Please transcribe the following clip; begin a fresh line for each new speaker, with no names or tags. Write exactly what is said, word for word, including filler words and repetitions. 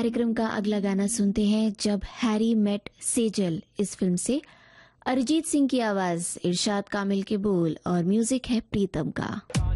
कार्यक्रम का अगला गाना सुनते हैं जब हैरी मेट सेजल। इस फिल्म से अरिजीत सिंह की आवाज, इरशाद कामिल के बोल और म्यूजिक है प्रीतम का।